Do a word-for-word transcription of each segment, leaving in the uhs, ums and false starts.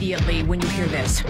immediately when you hear this?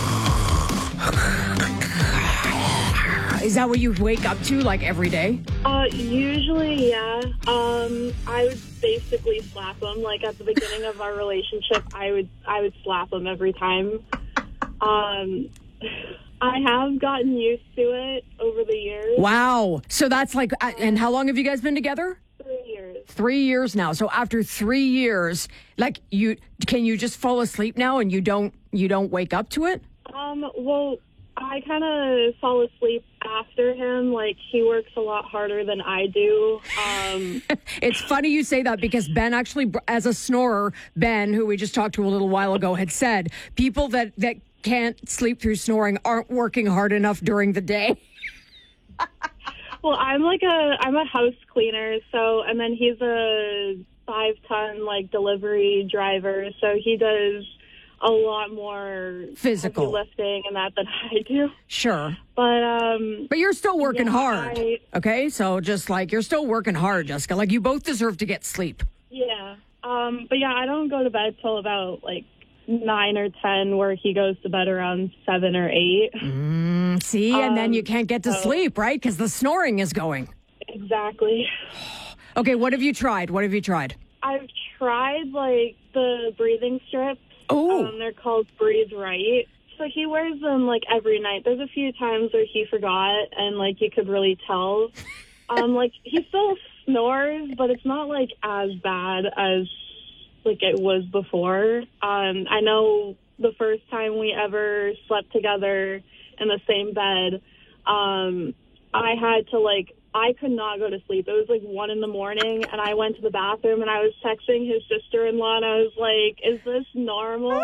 Is that what you wake up to, like, every day? Uh, usually, yeah. Um, I would basically slap him. Like, at the beginning of our relationship, I would I would slap him every time. Um, I have gotten used to it over the years. Wow. So that's like, and how long have you guys been together? Three years. Three years now. So after three years, like, you can you just fall asleep now and you don't you don't wake up to it? Um, well, I kind of fall asleep after him. Like, he works a lot harder than I do. Um, it's funny you say that because Ben actually, as a snorer, Ben, who we just talked to a little while ago, had said people that, that can't sleep through snoring aren't working hard enough during the day. Well, I'm like a, I'm a house cleaner. So, and then he's a five ton like delivery driver. So he does a lot more physical heavy lifting and that than I do. Sure. But um But you're still working yeah, hard. I, okay? So just like you're still working hard, Jessica. Like you both deserve to get sleep. Yeah. Um but yeah, I don't go to bed till about like nine or ten, where he goes to bed around seven or eight. Mm, see, um, and then you can't get to so, sleep, right? Because the snoring is going. Exactly. Okay, what have you tried? What have you tried? I've tried like the breathing strips. Oh. Um, they're called Breathe Right. So he wears them like every night. There's a few times where he forgot and like you could really tell. Um, like he still snores, but it's not like as bad as like it was before. Um, I know the first time we ever slept together in the same bed, um, I had to like, I could not go to sleep. It was like one in the morning and I went to the bathroom and I was texting his sister-in-law and I was like, is this normal?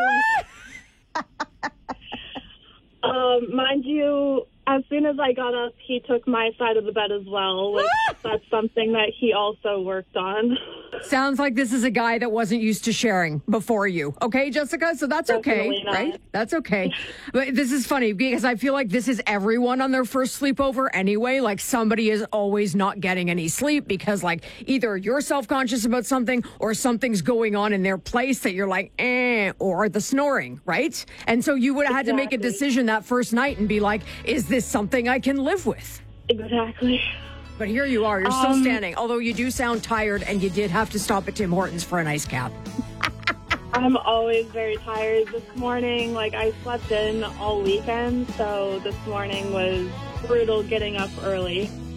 um, mind you, as soon as I got up, he took my side of the bed as well, which that's something that he also worked on. Sounds like this is a guy that wasn't used to sharing before you. Okay, Jessica? So that's Definitely okay, not. right? That's okay. But this is funny because I feel like this is everyone on their first sleepover anyway. Like somebody is always not getting any sleep because like either you're self-conscious about something or something's going on in their place that you're like, eh, or the snoring, right? And so you would have had to make a decision that first night and be like, is this something I can live with? Exactly. But here you are. You're um, still standing, although you do sound tired and you did have to stop at Tim Hortons for an ice cap. I'm always very tired. This morning, like, I slept in all weekend, so this morning was brutal getting up early.